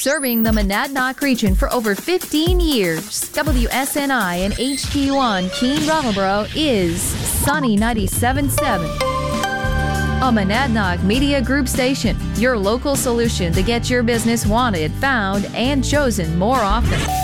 Serving the Monadnock region for over 15 years, WSNI and HD1 Keene Brattleboro is Sunny 97.7. A Monadnock Media Group station, your local solution to get your business wanted, found, and chosen more often.